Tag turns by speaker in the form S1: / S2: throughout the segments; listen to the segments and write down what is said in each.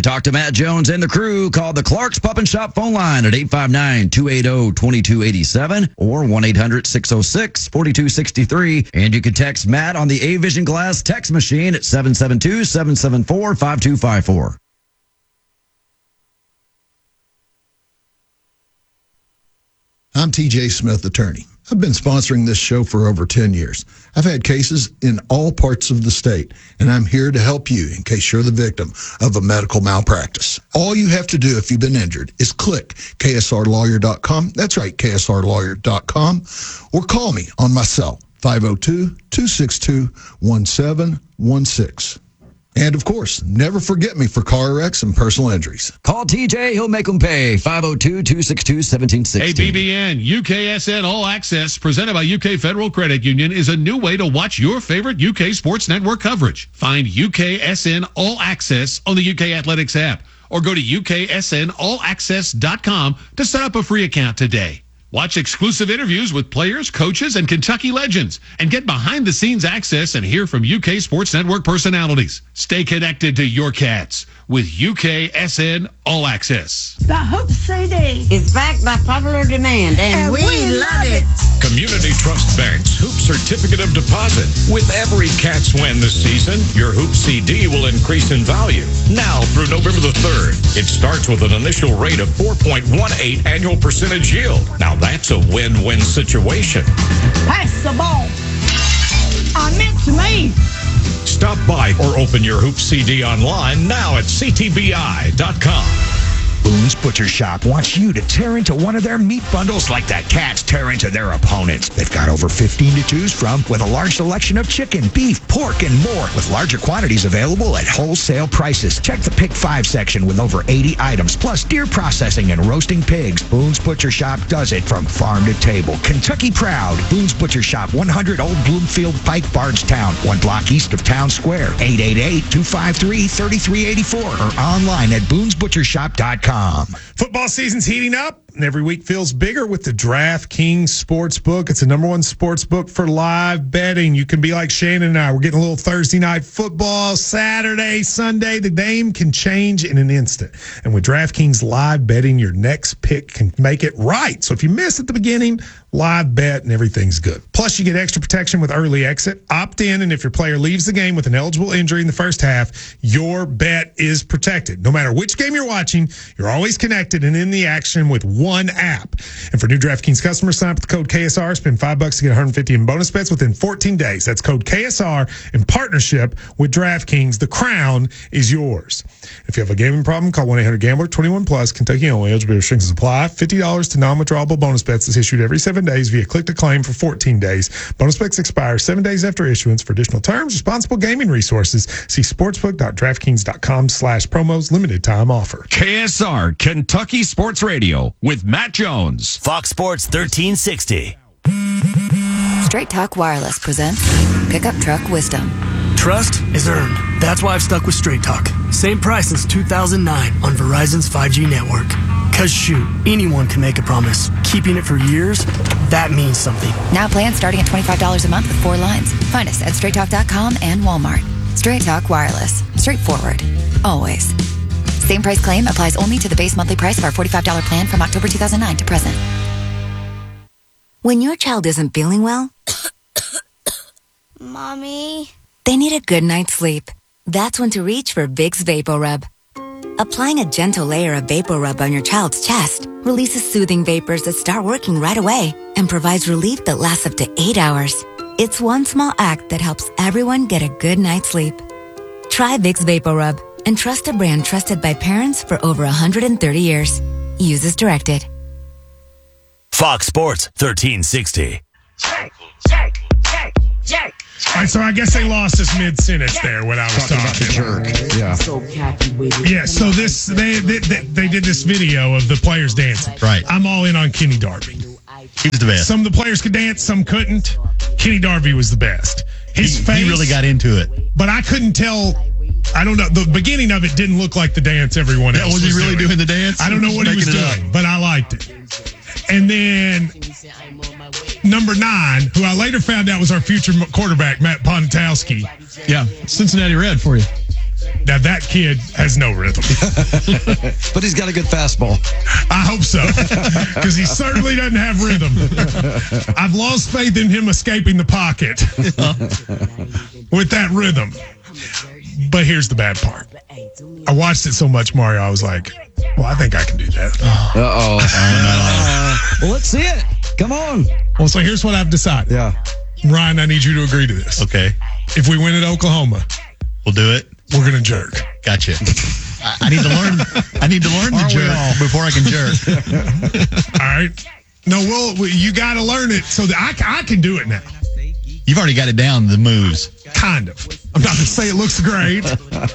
S1: To talk to Matt Jones and the crew, call the Clark's Pub and Shop phone line at 859-280-2287 or 1-800-606-4263. And you can text Matt on the A-Vision Glass text machine at 772-774-5254.
S2: I'm TJ Smith, attorney. I've been sponsoring this show for over 10 years. I've had cases in all parts of the state, and I'm here to help you in case you're the victim of a medical malpractice. All you have to do if you've been injured is click ksrlawyer.com. That's right, ksrlawyer.com, or call me on my cell, 502-262-1716. And, of course, never forget me for car wrecks and personal injuries.
S1: Call TJ. He'll make them pay. 502-262-1716.
S3: Hey, BBN, UKSN All Access, presented by UK Federal Credit Union, is a new way to watch your favorite UK sports network coverage. Find UKSN All Access on the UK Athletics app, or go to UKSNAllAccess.com to set up a free account today. Watch exclusive interviews with players, coaches, and Kentucky legends, and get behind-the-scenes access and hear from UK Sports Network personalities. Stay connected to your Cats with UKSN All Access.
S4: The Hoop CD
S5: is backed by popular demand, and we love it.
S6: Community Trust Bank's Hoop Certificate of Deposit. With every Cats win this season, your Hoop CD will increase in value. Now through November the 3rd, it starts with an initial rate of 4.18 annual percentage yield. Now that's a win-win situation.
S4: Pass the ball. I meant to me.
S6: Stop by or open your Hoop CD online now at ctbi.com.
S7: Boone's Butcher Shop wants you to tear into one of their meat bundles like the Cats tear into their opponents. They've got over 15 to choose from with a large selection of chicken, beef, pork, and more, with larger quantities available at wholesale prices. Check the Pick 5 section with over 80 items, plus deer processing and roasting pigs. Boone's Butcher Shop does it from farm to table. Kentucky proud. Boone's Butcher Shop, 100 Old Bloomfield Pike, Bardstown, 1 block east of Town Square. 888-253-3384 or online at boonesbutchershop.com.
S8: Football season's heating up, and every week feels bigger with the DraftKings Sportsbook. It's the number one sportsbook for live betting. You can be like Shannon and I. We're getting a little Thursday night football, Saturday, Sunday. The game can change in an instant. And with DraftKings live betting, your next pick can make it right. So if you miss at the beginning, live bet and everything's good. Plus, you get extra protection with early exit. Opt in, and if your player leaves the game with an eligible injury in the first half, your bet is protected. No matter which game you're watching, you're always connected and in the action with one app. And for new DraftKings customers, sign up with the code KSR. Spend $5 to get $150 in bonus bets within 14 days. That's code KSR in partnership with DraftKings. The crown is yours. If you have a gambling problem, call 1-800-GAMBLER. 21 plus. Kentucky only. Eligibility restrictions apply. $50 to non-withdrawable bonus bets is issued every 7 days via click to claim for 14 days. Bonus bets expire 7 days after issuance. For additional terms, responsible gaming resources, see sportsbook.draftkings.com/promos. Limited time offer.
S9: KSR, Kentucky Sports Radio with Matt Jones.
S10: Fox Sports 1360.
S11: Straight Talk Wireless presents Pickup Truck Wisdom.
S12: Trust is earned. That's why I've stuck with Straight Talk. Same price since 2009 on Verizon's 5G network. Cause shoot, anyone can make a promise. Keeping it for years, that means something.
S11: Now plans starting at $25 a month with 4 lines. Find us at straighttalk.com and Walmart. Straight Talk Wireless. Straightforward. Always. Same price claim applies only to the base monthly price of our $45 plan from October 2009 to present.
S13: When your child isn't feeling well,
S14: Mommy,
S13: they need a good night's sleep. That's when to reach for Vicks VapoRub. Applying a gentle layer of VapoRub on your child's chest releases soothing vapors that start working right away and provides relief that lasts up to 8 hours. It's one small act that helps everyone get a good night's sleep. Try Vicks VapoRub and trust a brand trusted by parents for over 130 years. Use as directed.
S10: Fox Sports 1360.
S8: All right, so I guess they lost us mid-sentence there when I was talking
S1: about the jerk. Yeah.
S8: Yeah, so they did this video of the players dancing.
S15: Right.
S8: I'm all in on Kenny Darby.
S15: He was the best.
S8: Some of the players could dance, some couldn't. Kenny Darby was the best. His face.
S15: He really got into it.
S8: But I couldn't tell. I don't know. The beginning of it didn't look like the dance everyone else was
S15: he really doing the dance?
S8: I don't know what he was doing, but I liked it. And then number 9, who I later found out was our future quarterback, Matt Ponitowski.
S15: Yeah, Cincinnati Red for you.
S8: Now that kid has no rhythm.
S1: But he's got a good fastball.
S8: I hope so, because he certainly doesn't have rhythm. I've lost faith in him escaping the pocket with that rhythm. But here's the bad part. I watched it so much, Mario, I was like, well, I think I can do that.
S1: Well, let's see it. Come on.
S8: Well, so here's what I've decided.
S1: Yeah.
S8: Ryan, I need you to agree to this.
S15: Okay.
S8: If we win at Oklahoma,
S15: We'll do it.
S8: we're going to jerk.
S15: Gotcha. I need to learn. I need to learn the jerk before I can jerk.
S8: All right. No, you got to learn it so that I can do it now.
S15: You've already got it down, the moves.
S8: Kind of. I'm not going to say it looks great.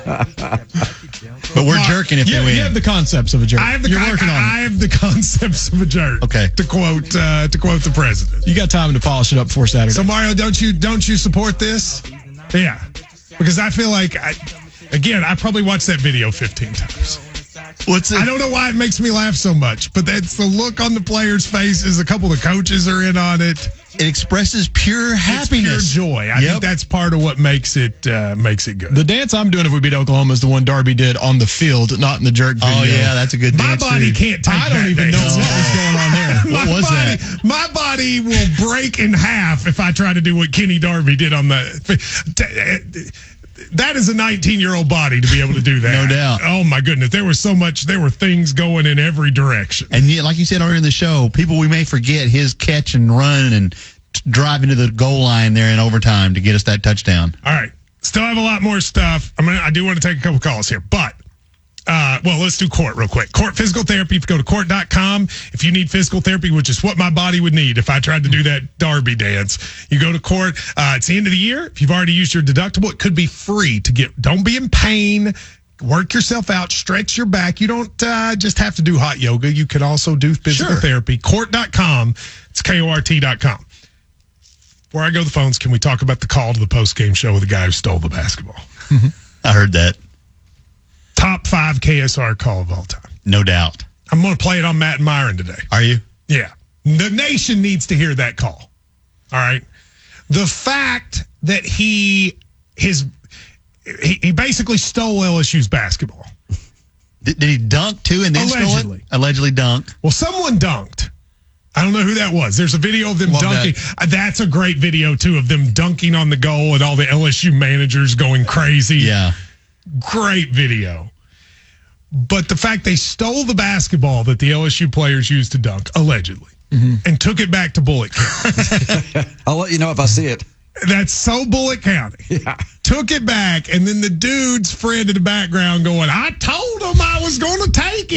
S15: But we're jerking if they win.
S12: You have the concepts of a jerk.
S8: I have the concepts of a jerk.
S15: Okay.
S8: To quote the president.
S12: You got time to polish it up before Saturday.
S8: So Mario, don't you support this? Yeah. Because I feel like I probably watched that video 15 times. I don't know why it makes me laugh so much, but that's the look on the players' faces. A couple of coaches are in on it.
S15: It expresses pure happiness.
S8: It's pure joy. I think that's part of what makes it good.
S12: The dance I'm doing if we beat Oklahoma is the one Darby did on the field, not in the jerk video.
S15: Oh, yeah, that's a good dance.
S8: My body can't take
S12: I don't even know what was going on there.
S15: What was that?
S8: My body will break in half if I try to do what Kenny Darby did on the... That is a 19-year-old body to be able to do that.
S15: No doubt.
S8: Oh, my goodness. There were things going in every direction.
S15: And yet, like you said earlier in the show, we may forget his catch and run and drive into the goal line there in overtime to get us that touchdown.
S8: All right. Still have a lot more stuff. I do want to take a couple calls here, but let's do Court real quick. Court Physical Therapy. If you go to court.com, if you need physical therapy, which is what my body would need if I tried to do that Darby dance, you go to Court. It's the end of the year. If you've already used your deductible, it could be free to get. Don't be in pain. Work yourself out. Stretch your back. You don't just have to do hot yoga. You can also do physical therapy. Court.com. It's KORT.com. Before I go to the phones, can we talk about the call to the post-game show with the guy who stole the basketball?
S15: I heard that.
S8: Top 5 KSR call of all time.
S15: No doubt.
S8: I'm going to play it on Matt and Myron today.
S15: Are you?
S8: Yeah. The nation needs to hear that call. All right. The fact that he basically stole LSU's basketball.
S15: Did he dunk too and then stole it? Allegedly dunked.
S8: Well, someone dunked. I don't know who that was. There's a video of them dunking. That's a great video, too, of them dunking on the goal and all the LSU managers going crazy.
S15: Yeah.
S8: Great video. But the fact they stole the basketball that the LSU players used to dunk, allegedly, and took it back to Bullitt County.
S1: I'll let you know if I see it.
S8: That's so Bullitt County. Yeah. Took it back, and then the dude's friend in the background going, I told him I was going to take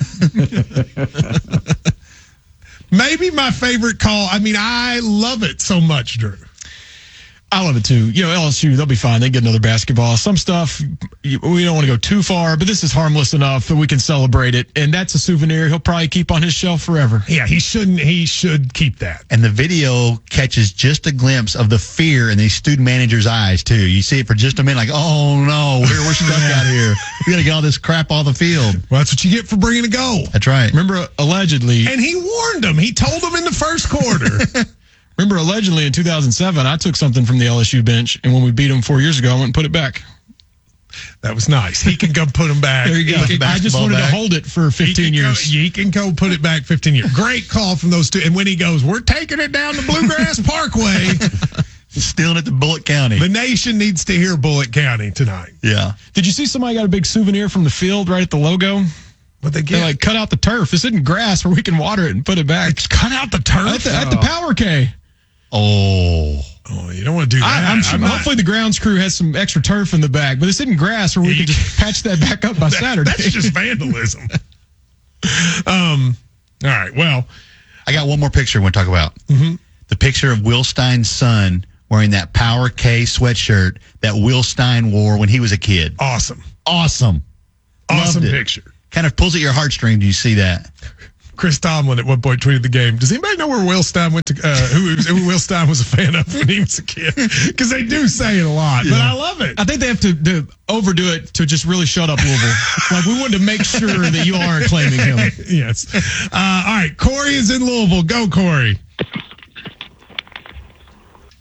S8: it. Maybe my favorite call. I love it so much, Drew.
S12: I love it too. LSU, they'll be fine. They get another basketball. Some stuff, we don't want to go too far, but this is harmless enough that we can celebrate it. And that's a souvenir he'll probably keep on his shelf forever.
S8: Yeah, he should keep that.
S15: And the video catches just a glimpse of the fear in these student managers' eyes, too. You see it for just a minute, like, oh, no, we're stuck out here. We got to get all this crap off the field.
S8: Well, that's what you get for bringing a goal.
S15: That's right.
S12: Remember, allegedly.
S8: And he warned them. He told them in the first quarter.
S12: Remember, allegedly in 2007, I took something from the LSU bench, and when we beat them 4 years ago, I went and put it back.
S8: That was nice. He can go put them back.
S12: There you go. I just wanted to hold it for 15 years.
S8: He can go put it back 15 years. Great call from those two. And when he goes, we're taking it down the Bluegrass Parkway.
S15: Stealing it to Bullitt County.
S8: The nation needs to hear Bullitt County tonight.
S15: Yeah.
S12: Did you see somebody got a big souvenir from the field right at the logo?
S8: What they get?
S12: They cut out the turf. This isn't grass where we can water it and put it back.
S8: It's cut out the turf?
S12: At the Power K.
S8: Oh, you don't want to do that.
S12: I'm sure, hopefully the grounds crew has some extra turf in the bag, but this isn't grass where we can just patch that back up by Saturday.
S8: That's just vandalism. All right, well.
S15: I got one more picture I want to talk about.
S8: Mm-hmm.
S15: The picture of Will Stein's son wearing that Power K sweatshirt that Will Stein wore when he was a kid.
S8: Awesome
S15: Picture. Kind of pulls at your heartstrings. Do you see that?
S8: Chris Tomlin at one point tweeted the game. Does anybody know where Will Stein went to? Who Will Stein was a fan of when he was a kid? Because they do say it a lot, but I love it.
S12: I think they have to overdo it to just really shut up Louisville. Like we wanted to make sure that you aren't claiming him.
S8: Yes. All right, Corey is in Louisville. Go, Corey.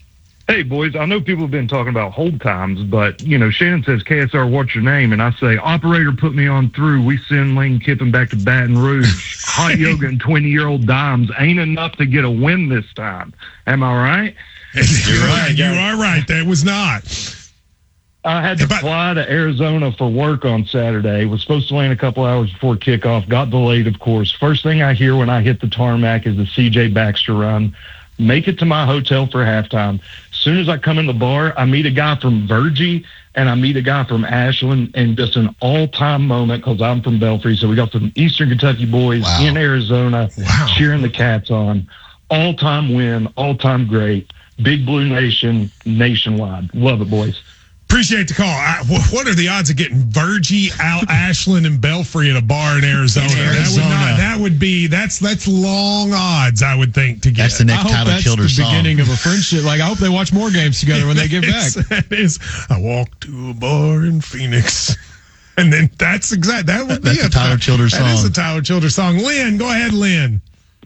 S14: Hey, boys, I know people have been talking about hold times, but, Shannon says, KSR, what's your name? And I say, operator, put me on through. We send Lane Kiffin back to Baton Rouge. Hot yoga and 20-year-old dimes ain't enough to get a win this time. Am I right?
S8: You're right. You are right. That was not.
S14: I had to fly to Arizona for work on Saturday. Was supposed to land a couple hours before kickoff. Got delayed, of course. First thing I hear when I hit the tarmac is the C.J. Baxter run. Make it to my hotel for halftime. As soon as I come in the bar, I meet a guy from Virgie and I meet a guy from Ashland, and just an all-time moment because I'm from Belfry. So we got some Eastern Kentucky boys in Arizona cheering the Cats on. All-time win, all-time great. Big Blue Nation, nationwide. Love it, boys.
S8: Appreciate the call. What are the odds of getting Virgie, Ashland, and Belfry at a bar in Arizona? That's long odds, I would think, to get.
S15: That's the next Tyler Childers song.
S16: That's the beginning of a friendship. Like, I hope they watch more games together when they get back.
S8: That is, I walked to a bar in Phoenix. And then that's
S15: a Tyler Childers song.
S8: That is a Tyler Childers song. Lynn, go ahead, Lynn.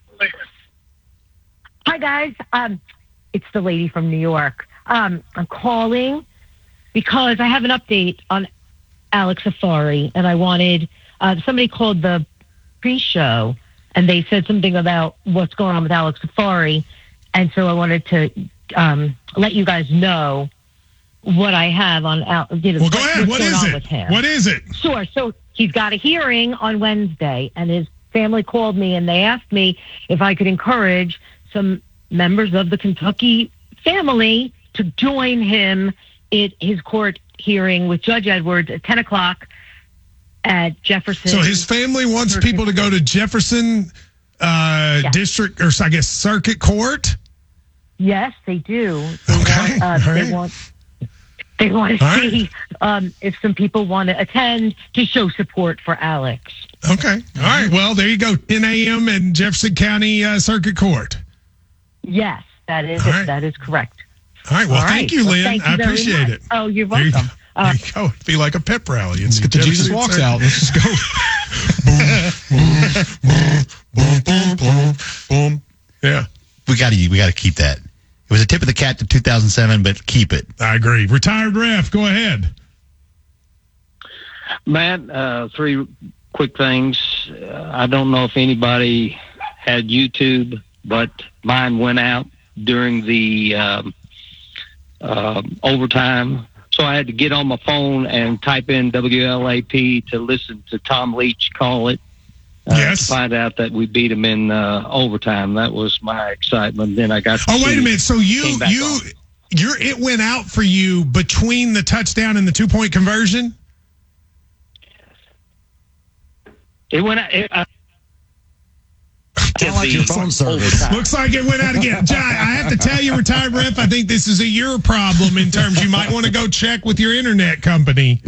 S17: Hi, guys. It's the lady from New York. I'm calling because I have an update on Alex Safari, and I wanted somebody called the pre-show, and they said something about what's going on with Alex Safari, and so I wanted to let you guys know what I have on.
S8: Well, go ahead. What is it? What is it?
S17: Sure. So he's got a hearing on Wednesday, and his family called me, and they asked me if I could encourage some members of the Kentucky family to join him at his court hearing with Judge Edwards at 10 o'clock at Jefferson.
S8: So his family wants people to go to Jefferson District, or I guess Circuit Court?
S17: Yes, they do. They want to see if some people want to attend to show support for Alex.
S8: Okay. All right. Well, there you go. 10 a.m. in Jefferson County Circuit Court.
S17: Yes, that is it. That is correct.
S8: All right. Well, thank you, Lynn.
S17: Thank you
S8: I appreciate it.
S17: Oh, you're welcome.
S8: There you go. It'd be like a pep rally.
S16: Let's get the Jesus Walks out. Let's just
S8: go. Boom. Yeah.
S15: We got to keep that. It was a tip of the cap to 2007, but keep it.
S8: I agree. Retired ref, go ahead.
S18: Matt, three quick things. I don't know if anybody had YouTube, but mine went out during the overtime. So I had to get on my phone and type in WLAP to listen to Tom Leach call it. To find out that we beat him in overtime. That was my excitement. Then I got.
S8: Wait a minute. So it went out for you between the touchdown and the 2-point conversion.
S18: It went out.
S1: Like your phone service.
S8: Looks like it went out again. Jai, I have to tell you, retired ref, I think this is a your problem in terms you might want to go check with your internet company.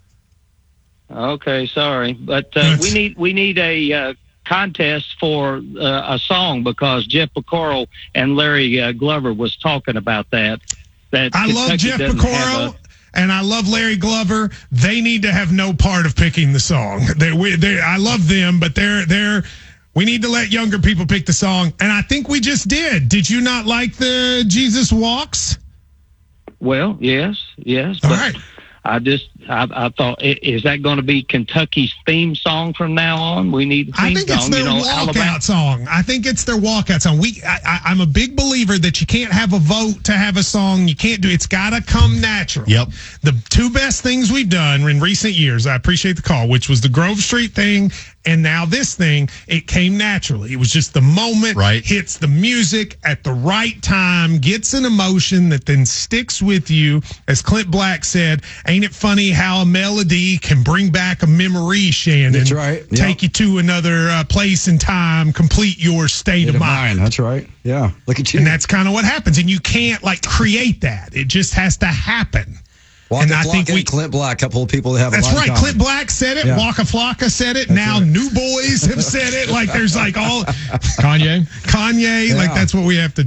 S18: Okay, sorry, but we need a contest for a song because Jeff Picoro and Larry Glover was talking about that.
S8: I love Jeff Picoro and I love Larry Glover. They need to have no part of picking the song. I love them, but we need to let younger people pick the song, and I think we just did. Did you not like the Jesus Walks?
S18: Well, yes.
S8: All right.
S18: I thought, is that going to be Kentucky's theme song from now on? We need a theme song.
S8: I think it's their walkout song. I think it's their walkout song. I'm a big believer that you can't have a vote to have a song. You can't do it. It's got to come natural.
S15: Yep.
S8: The two best things we've done in recent years, I appreciate the call, which was the Grove Street thing and now this thing, it came naturally. It was just the moment, hits the music at the right time, gets an emotion that then sticks with you. As Clint Black said, ain't it funny how a melody can bring back a memory, Shannon?
S1: That's right. Yep.
S8: Take you to another place and time, complete your state of mind.
S1: That's right. Yeah. Look at you.
S8: And that's kind of what happens. And you can't create that. It just has to happen.
S1: Waka Flocka and Clint Black, a couple of people that have
S8: that's
S1: a lot
S8: right.
S1: in common.
S8: Clint Black said it. Yeah. Waka Flocka said it. That's now right. New Boys have said it. There's all Kanye.
S16: Yeah.
S8: That's what we have to do.